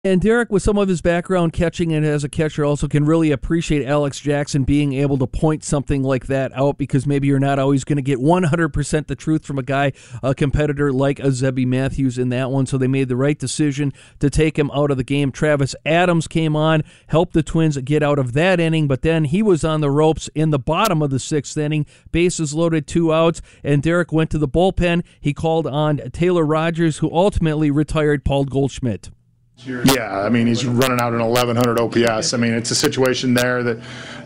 And Derek, with some of his background catching and as a catcher, also can really appreciate Alex Jackson being able to point something like that out, because maybe you're not always going to get 100% the truth from a competitor like a Zebby Matthews in that one. So they made the right decision to take him out of the game. Travis Adams came on, helped the Twins get out of that inning, but then he was on the ropes in the bottom of the sixth inning. Bases loaded, 2 outs, and Derek went to the bullpen. He called on Taylor Rogers, who ultimately retired Paul Goldschmidt. Yeah, I mean, he's running out an 1,100 OPS. I mean, it's a situation there that,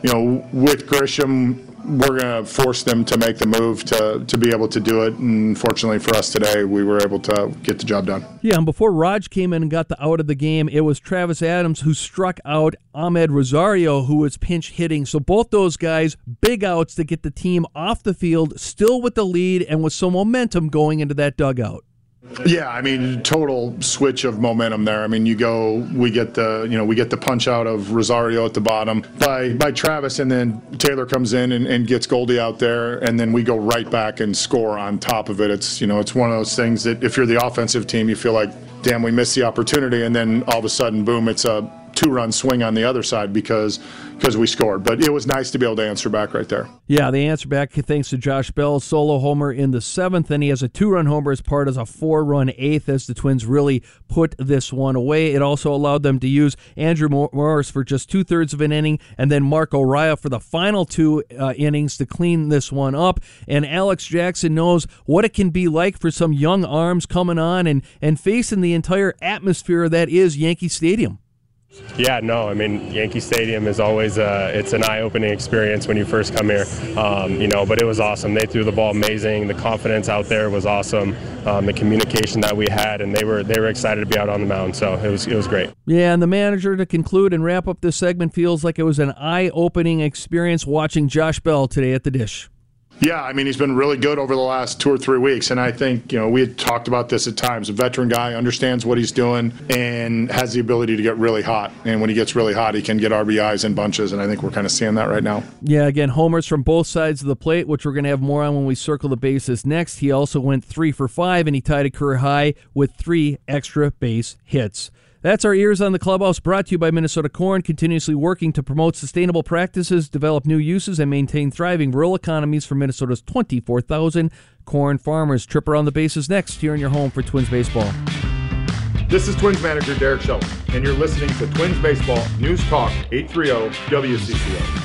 with Grisham, we're going to force them to make the move to be able to do it. And fortunately for us today, we were able to get the job done. Yeah, and before Raj came in and got the out of the game, it was Travis Adams who struck out Ahmed Rosario, who was pinch hitting. So both those guys, big outs to get the team off the field, still with the lead and with some momentum going into that dugout. Yeah, I mean, total switch of momentum there. I mean, we get the punch out of Rosario at the bottom by Travis, and then Taylor comes in and gets Goldie out there, and then we go right back and score on top of it. It's one of those things that if you're the offensive team, you feel like, damn, we missed the opportunity, and then all of a sudden, boom, it's a 2-run swing on the other side because we scored. But it was nice to be able to answer back right there. Yeah, they answer back thanks to Josh Bell's solo homer in the 7th, and he has a 2-run homer as part of a 4-run 8th as the Twins really put this one away. It also allowed them to use Andrew Morris for just 2/3 of an inning, and then Mark O'Raya for the final 2 innings to clean this one up. And Alex Jackson knows what it can be like for some young arms coming on and facing the entire atmosphere that is Yankee Stadium. Yeah, no, I mean, Yankee Stadium is always it's an eye-opening experience when you first come here, but it was awesome. They threw the ball amazing. The confidence out there was awesome. The communication that we had, and they were excited to be out on the mound, so it was great. Yeah, and the manager, to conclude and wrap up this segment, feels like it was an eye-opening experience watching Josh Bell today at the Dish. Yeah, I mean, he's been really good over the last 2 or 3 weeks, and I think, we had talked about this at times. A veteran guy understands what he's doing and has the ability to get really hot, and when he gets really hot, he can get RBIs in bunches, and I think we're kind of seeing that right now. Yeah, again, homers from both sides of the plate, which we're going to have more on when we circle the bases next. He also went 3 for 5, and he tied a career high with 3 extra base hits. That's our Ears on the Clubhouse, brought to you by Minnesota Corn, continuously working to promote sustainable practices, develop new uses, and maintain thriving rural economies for Minnesota's 24,000 corn farmers. Trip around the bases next here in your home for Twins Baseball. This is Twins manager Derek Shelton, and you're listening to Twins Baseball News Talk 830 WCCO.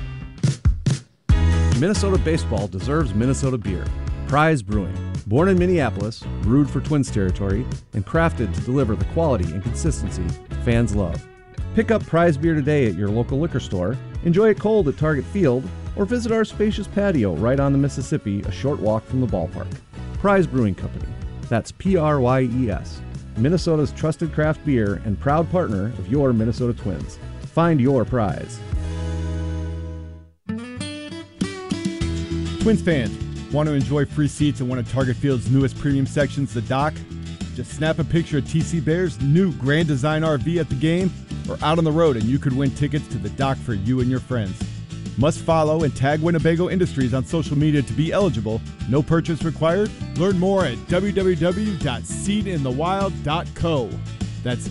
Minnesota baseball deserves Minnesota beer. Prize Brewing. Born in Minneapolis, brewed for Twins territory, and crafted to deliver the quality and consistency fans love. Pick up Prize Beer today at your local liquor store, enjoy it cold at Target Field, or visit our spacious patio right on the Mississippi, a short walk from the ballpark. Prize Brewing Company. That's Pryes. Minnesota's trusted craft beer and proud partner of your Minnesota Twins. Find your prize. Twins fans, want to enjoy free seats in one of Target Field's newest premium sections, the Dock? Just snap a picture of TC Bear's new Grand Design RV at the game or out on the road, and you could win tickets to the Dock for you and your friends. Must follow and tag Winnebago Industries on social media to be eligible. No purchase required. Learn more at www.seeninthewild.co. That's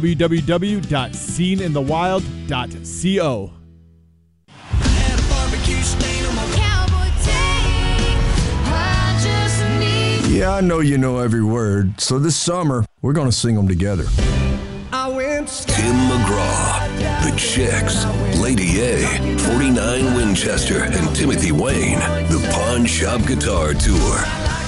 www.seeninthewild.co. Yeah, I know you know every word, so this summer, we're going to sing them together. Tim McGraw, The Chicks, Lady A, 49 Winchester, and Timothy Wayne, the Pawn Shop Guitar Tour.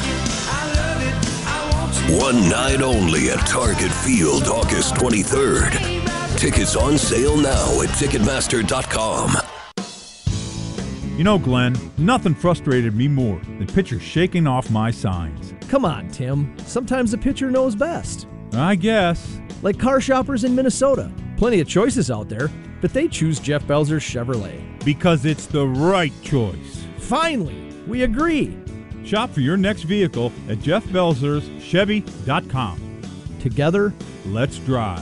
One night only at Target Field, August 23rd. Tickets on sale now at Ticketmaster.com. You know, Glenn, nothing frustrated me more than pitchers shaking off my signs. Come on, Tim. Sometimes the pitcher knows best. I guess. Like car shoppers in Minnesota. Plenty of choices out there, but they choose Jeff Belzer's Chevrolet. Because it's the right choice. Finally, we agree. Shop for your next vehicle at jeffbelzerschevy.com. Together, let's drive.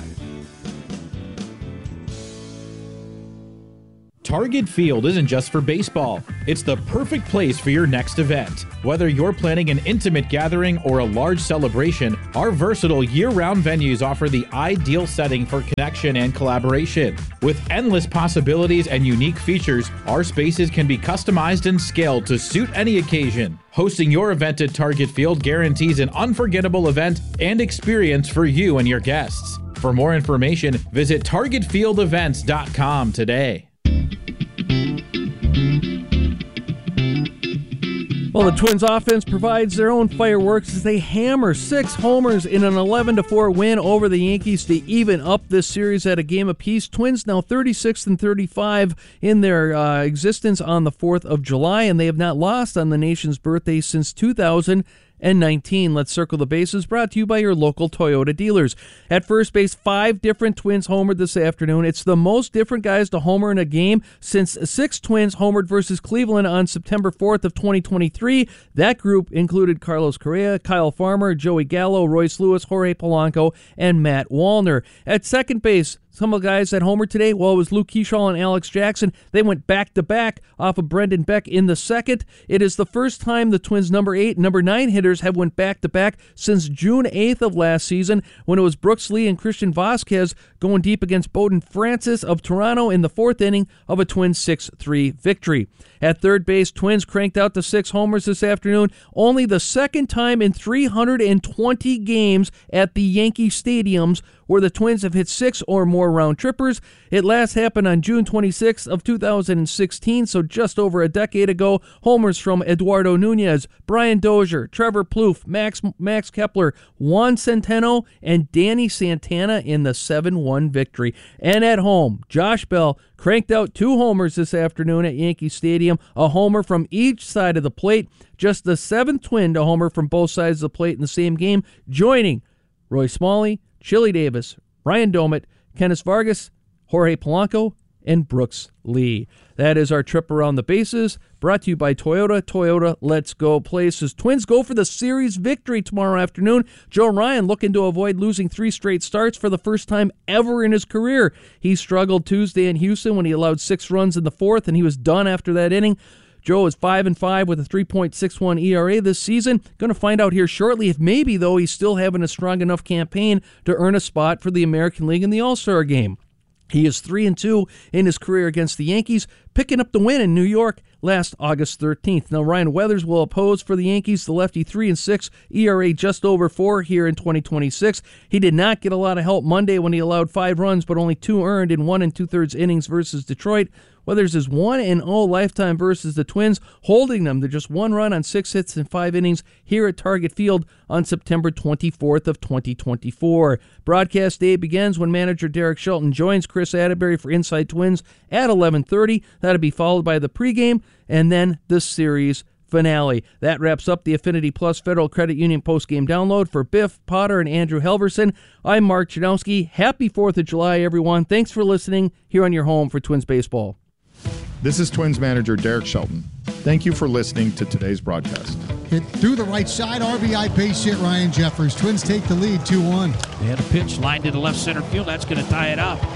Target Field isn't just for baseball. it's the perfect place for your next event. Whether you're planning an intimate gathering or a large celebration, our versatile year-round venues offer the ideal setting for connection and collaboration. With endless possibilities and unique features, our spaces can be customized and scaled to suit any occasion. Hosting your event at Target Field guarantees an unforgettable event and experience for you and your guests. For more information, visit targetfieldevents.com today. Well, the Twins offense provides their own fireworks as they hammer 6 homers in an 11-4 win over the Yankees to even up this series at a game apiece. Twins now 36-35 in their existence on the 4th of July, and they have not lost on the nation's birthday since 2019. Let's circle the bases, brought to you by your local Toyota dealers. At first base, 5 different Twins homered this afternoon. It's the most different guys to homer in a game since 6 Twins homered versus Cleveland on September 4th of 2023. That group included Carlos Correa, Kyle Farmer, Joey Gallo, Royce Lewis, Jorge Polanco, and Matt Wallner. At second base, some of the guys that homered today, well, it was Luke Keyshaw and Alex Jackson. They went back-to-back off of Brendan Beck in the second. It is the first time the Twins' number 8 and number 9 hitters have went back-to-back since June 8th of last season, when it was Brooks Lee and Christian Vasquez going deep against Bowden Francis of Toronto in the 4th inning of a Twins 6-3 victory. At third base, Twins cranked out the 6 homers this afternoon, only the second time in 320 games at the Yankee stadiums where the Twins have hit 6 or more round trippers. It last happened on June 26th of 2016, so just over a decade ago. Homers from Eduardo Nunez, Brian Dozier, Trevor Plouffe, Max Kepler, Juan Centeno, and Danny Santana in the 7-1 victory. And at home, Josh Bell cranked out 2 homers this afternoon at Yankee Stadium, a homer from each side of the plate. Just the 7th Twin to homer from both sides of the plate in the same game, joining Roy Smalley, Chili Davis, Ryan Domit, Kenneth Vargas, Jorge Polanco, and Brooks Lee. That is our trip around the bases, brought to you by Toyota. Toyota, let's go places. Twins go for the series victory tomorrow afternoon. Joe Ryan looking to avoid losing 3 straight starts for the first time ever in his career. He struggled Tuesday in Houston when he allowed 6 runs in the 4th, and he was done after that inning. Joe is 5-5 with a 3.61 ERA this season. Going to find out here shortly if maybe, though, he's still having a strong enough campaign to earn a spot for the American League in the All-Star game. He is 3-2 in his career against the Yankees, picking up the win in New York last August 13th. Now, Ryan Weathers will oppose for the Yankees, the lefty 3-6, ERA just over 4 here in 2026. He did not get a lot of help Monday when he allowed 5 runs, but only 2 earned in 1 2/3 innings versus Detroit. Weathers is 1-0 lifetime versus the Twins, holding them to just 1 run on 6 hits in 5 innings here at Target Field on September 24th of 2024. Broadcast day begins when manager Derek Shelton joins Chris Atterbury for Inside Twins at 11:30. That'll be followed by the pregame and then the series finale. That wraps up the Affinity Plus Federal Credit Union postgame download. For Biff Potter and Andrew Helverson, I'm Mark Janowski. Happy 4th of July, everyone. Thanks for listening here on your home for Twins baseball. This is Twins manager Derek Shelton. Thank you for listening to today's broadcast. Hit through the right side, RBI base hit Ryan Jeffers. Twins take the lead 2-1. They had a pitch lined to the left center field. That's going to tie it up.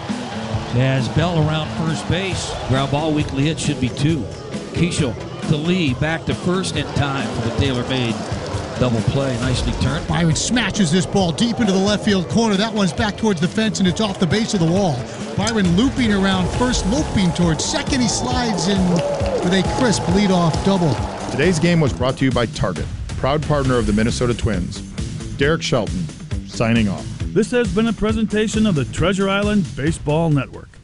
As Bell around first base. Ground ball, weakly hit, should be 2. Keyshaw to Lee, back to first in time for the tailor-made double play. Nicely turned. Byron smashes this ball deep into the left field corner. That one's back towards the fence, and it's off the base of the wall. Byron looping around first, loping towards second. He slides in with a crisp leadoff double. Today's game was brought to you by Target, proud partner of the Minnesota Twins. Derek Shelton, signing off. This has been a presentation of the Treasure Island Baseball Network.